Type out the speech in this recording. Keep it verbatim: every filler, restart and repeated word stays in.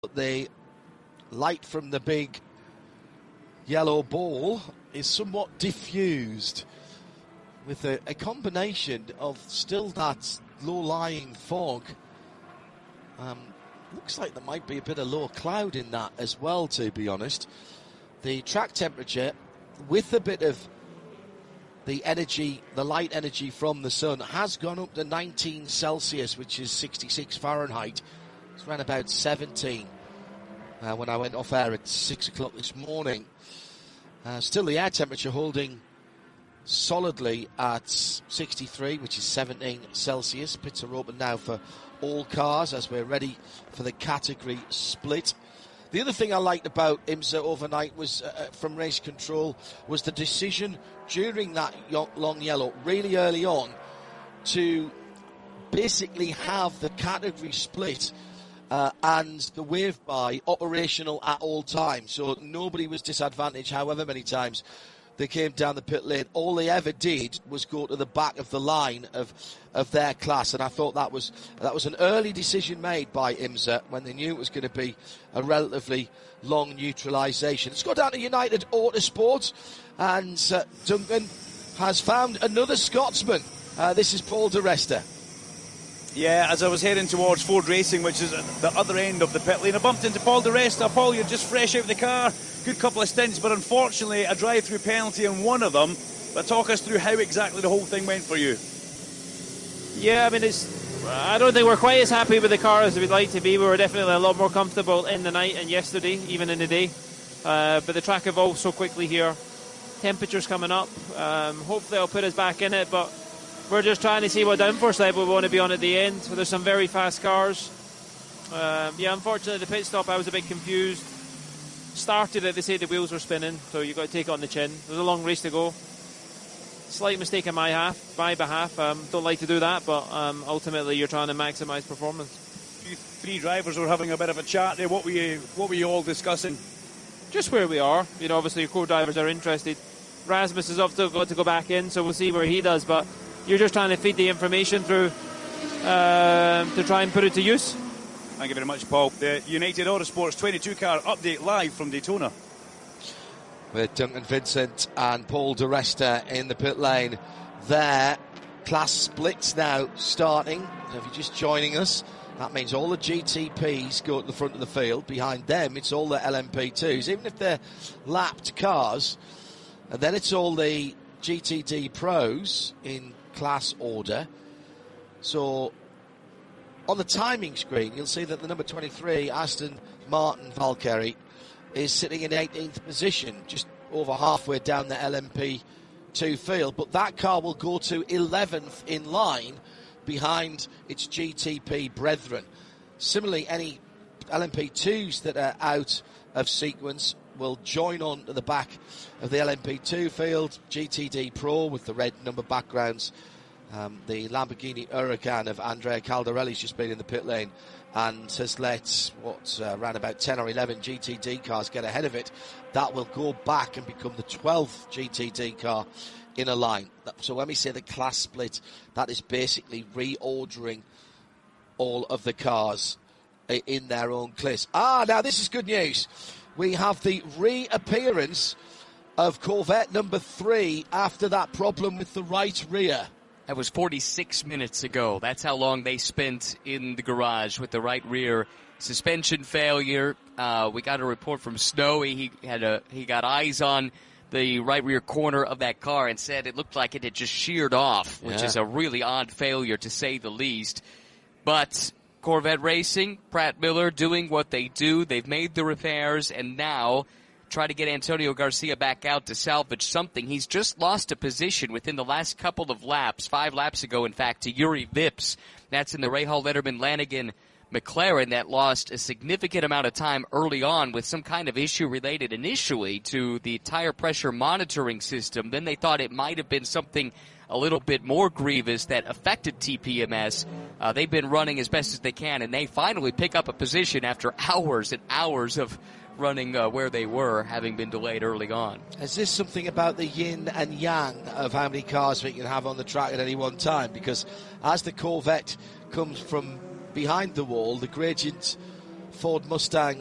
The light from the big yellow ball is somewhat diffused with a, a combination of still that low-lying fog. Um, looks like there might be a bit of low cloud in that as well, to be honest. The track temperature, with a bit of the energy, the light energy from the sun, has gone up to nineteen Celsius, which is sixty-six Fahrenheit. It's around about seventeen uh, when I went off air at six o'clock this morning. Uh, still the air temperature holding solidly at sixty-three, which is seventeen Celsius. Pits are open now for all cars as we're ready for the category split. The other thing I liked about IMSA overnight was, uh, from race control, was the decision during that long yellow, really early on, to basically have the category split uh, and the wave by operational at all times. So nobody was disadvantaged however many times they came down the pit lane. All they ever did was go to the back of the line of of their class, and I thought that was that was an early decision made by IMSA when they knew it was going to be a relatively long neutralisation. Let's go down to United Autosport, and uh, Duncan has found another Scotsman. Uh, this is Paul di Resta. Yeah, as I was heading towards Ford Racing, which is at the other end of the pit lane, I bumped into Paul di Resta. Paul, you're just fresh out of the car, good couple of stints, but unfortunately a drive-through penalty in one of them. But talk us through how exactly the whole thing went for you. Yeah, I mean, it's. I don't think we're quite as happy with the car as we'd like to be. We were definitely a lot more comfortable in the night and yesterday, even in the day. Uh, but the track evolved so quickly here. Temperatures coming up. Um, hopefully it'll put us back in it, but we're just trying to see what downforce level we want to be on at the end. So there's some very fast cars. Um, yeah, unfortunately the pit stop I was a bit confused. Started it, they say the wheels were spinning, so you've got to take it on the chin. There's a long race to go. Slight mistake on my half, my behalf. Um, don't like to do that, but um, ultimately you're trying to maximise performance. You three drivers were having a bit of a chat there. What were you, what were you all discussing? Just where we are. You know, obviously your co-drivers are interested. Rasmus has also got to go back in, so we'll see where he does. But you're just trying to feed the information through um, to try and put it to use. Thank you very much, Paul. The United Autosports twenty-two car update live from Daytona. With Duncan Vincent and Paul di Resta in the pit lane there. Class splits now starting. So if you're just joining us, that means all the G T Ps go to the front of the field. Behind them, it's all the L M P twos, even if they're lapped cars. And then it's all the G T D Pros in class order. So on the timing screen, you'll see that the number twenty-three, Aston Martin Valkyrie, is sitting in eighteenth position, just over halfway down the L M P two field. But that car will go to eleventh in line behind its G T P brethren. Similarly, any L M P twos that are out of sequence will join on to the back of the L M P two field. G T D Pro with the red number backgrounds. Um, the Lamborghini Huracan of Andrea Caldarelli's just been in the pit lane and has let, what, uh, around about ten or eleven G T D cars get ahead of it. That will go back and become the twelfth G T D car in a line. So when we say the class split, that is basically reordering all of the cars in their own class. Ah, now this is good news. We have the reappearance of Corvette number three after that problem with the right rear. That was forty-six minutes ago. That's how long they spent in the garage with the right rear suspension failure. Uh, we got a report from Snowy. He had a he got eyes on the right rear corner of that car and said it looked like it had just sheared off, which yeah. is a really odd failure to say the least. But Corvette Racing, Pratt Miller doing what they do. They've made the repairs and now try to get Antonio Garcia back out to salvage something. He's just lost a position within the last couple of laps, five laps ago, in fact, to Yuri Vips. That's in the Rahal Letterman Lanigan McLaren that lost a significant amount of time early on with some kind of issue related initially to the tire pressure monitoring system. Then they thought it might have been something a little bit more grievous that affected T P M S. Uh, they've been running as best as they can, and they finally pick up a position after hours and hours of running uh, where they were, having been delayed early on. Is this something about the yin and yang of how many cars we can have on the track at any one time? Because as the Corvette comes from behind the wall, the gradient Ford Mustang